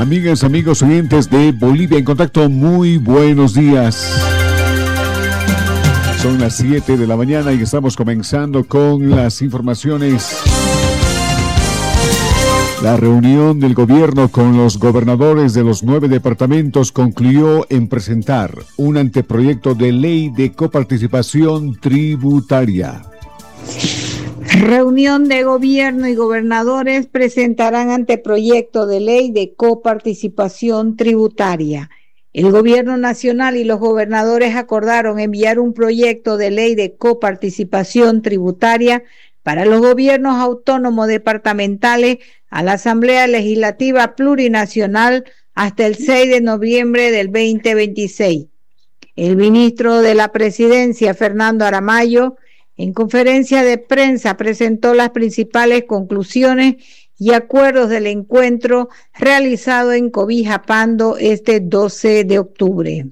Amigas, amigos, oyentes de Bolivia en Contacto, muy buenos días. Son las 7 de la mañana y estamos comenzando con las informaciones. La reunión del gobierno con los gobernadores de los 9 departamentos concluyó en presentar un anteproyecto de ley de coparticipación tributaria. Reunión de gobierno y gobernadores presentarán anteproyecto de ley de coparticipación tributaria. El gobierno nacional y los gobernadores acordaron enviar un proyecto de ley de coparticipación tributaria para los gobiernos autónomos departamentales a la Asamblea Legislativa Plurinacional hasta el 6 de noviembre del 2026. El ministro de la Presidencia, Fernando Aramayo, en conferencia de prensa presentó las principales conclusiones y acuerdos del encuentro realizado en Cobija Pando este 12 de octubre.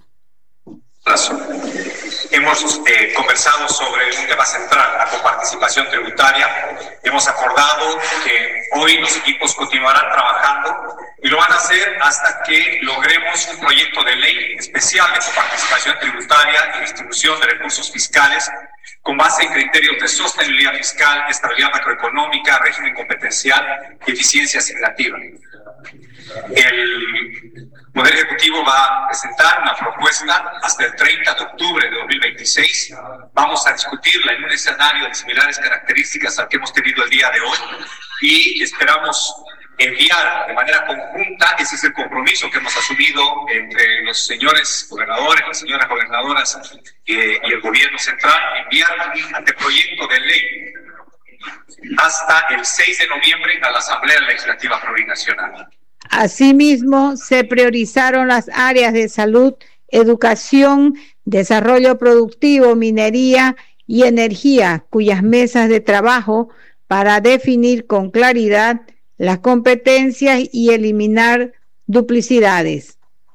Hemos conversado sobre un tema central, la coparticipación tributaria. Hemos acordado que hoy los equipos continuarán trabajando y lo van a hacer hasta que logremos un proyecto de ley especial de coparticipación tributaria y distribución de recursos fiscales con base en criterios de sostenibilidad fiscal, estabilidad macroeconómica, régimen competencial y eficiencia asignativa. El Poder Ejecutivo va a presentar una propuesta hasta el 30 de octubre de 2026. Vamos a discutirla en un escenario de similares características al que hemos tenido el día de hoy y esperamos enviar de manera conjunta, ese es el compromiso que hemos asumido entre los señores gobernadores, las señoras gobernadoras y el gobierno central, enviar un anteproyecto de ley hasta el 6 de noviembre a la Asamblea Legislativa Plurinacional. Asimismo, se priorizaron las áreas de salud, educación, desarrollo productivo, minería y energía, cuyas mesas de trabajo para definir con claridad las competencias y eliminar duplicidades.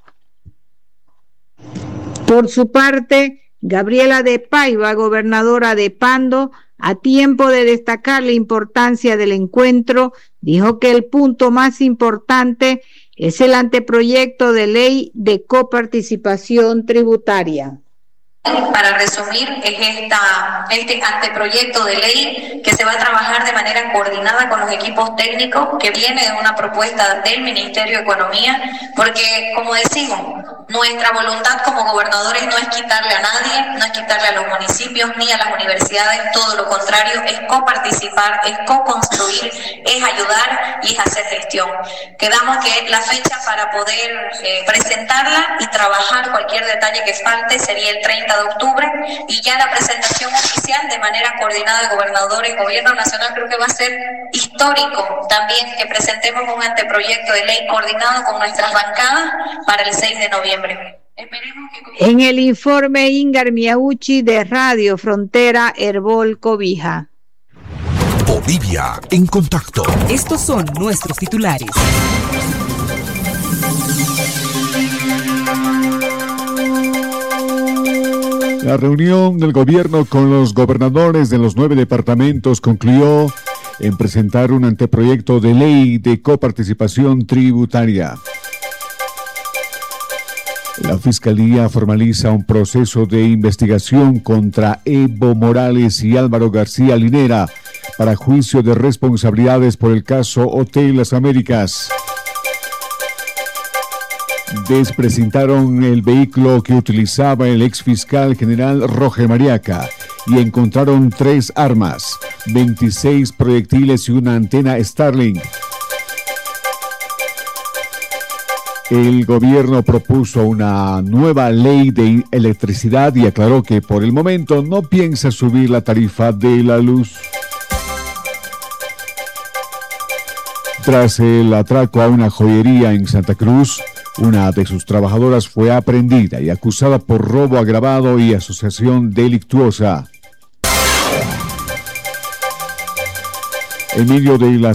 Por su parte, Gabriela de Paiva, gobernadora de Pando, a tiempo de destacar la importancia del encuentro, dijo que el punto más importante es el anteproyecto de ley de coparticipación tributaria. Para resumir, es este anteproyecto de ley que se va a trabajar de manera coordinada con los equipos técnicos, que viene de una propuesta del Ministerio de Economía, porque, como decimos, nuestra voluntad como gobernadores no es quitarle a nadie, no es quitarle a los municipios ni a las universidades, todo lo contrario, es coparticipar, es co-construir, es ayudar y es hacer gestión. Quedamos que la fecha para poder presentarla y trabajar cualquier detalle que falte sería el 30 de octubre, y ya la presentación oficial de manera coordinada de gobernadores, gobierno nacional, creo que va a ser histórico también que presentemos un anteproyecto de ley coordinado con nuestras bancadas para el 6 de noviembre. En el informe Ingar Miauchi de Radio Frontera Herbol Cobija. Bolivia en Contacto. Estos son nuestros titulares. La reunión del gobierno con los gobernadores de los 9 departamentos concluyó en presentar un anteproyecto de ley de coparticipación tributaria. La Fiscalía formaliza un proceso de investigación contra Evo Morales y Álvaro García Linera para juicio de responsabilidades por el caso Hotel Las Américas. Desprecintaron el vehículo que utilizaba el exfiscal general Roger Mariaca y encontraron 3 armas, 26 proyectiles y una antena Starlink. El gobierno propuso una nueva ley de electricidad y aclaró que por el momento no piensa subir la tarifa de la luz. Tras el atraco a una joyería en Santa Cruz, una de sus trabajadoras fue aprehendida y acusada por robo agravado y asociación delictuosa. En medio de las